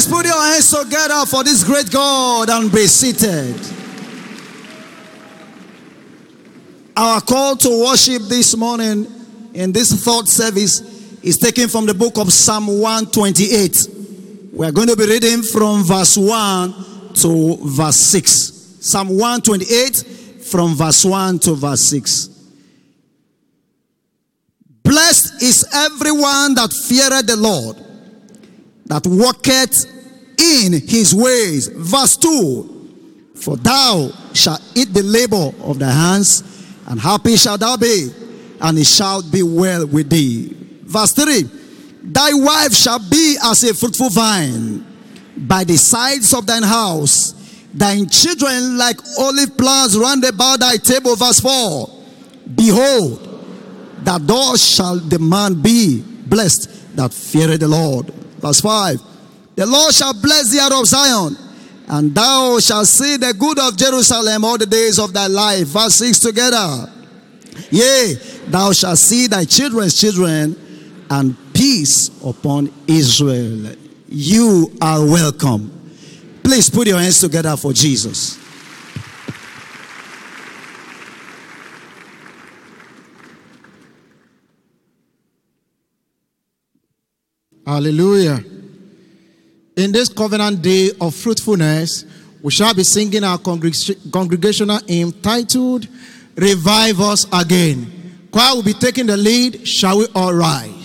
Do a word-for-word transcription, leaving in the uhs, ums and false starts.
Please put your hands together for this great God and be seated. Our call to worship this morning in this third service is taken from the book of Psalm one twenty-eight. We are going to be reading from verse one to verse six. Psalm one twenty-eight from verse one to verse six. Blessed is everyone that feareth the Lord, that walketh in his ways. Verse two. For thou shalt eat the labor of thy hands, and happy shalt thou be, and it shall be well with thee. Verse three. Thy wife shall be as a fruitful vine by the sides of thine house, thine children like olive plants round about thy table. Verse four. Behold, that thou shalt the man be blessed that feareth the Lord. Verse five. The Lord shall bless thee out of Zion, and thou shalt see the good of Jerusalem all the days of thy life. Verse six together. Yea, thou shalt see thy children's children, and peace upon Israel. You are welcome. Please put your hands together for Jesus. Hallelujah. In this covenant day of fruitfulness, we shall be singing our congreg- congregational hymn titled, Revive Us Again. Choir will be taking the lead. Shall we all rise?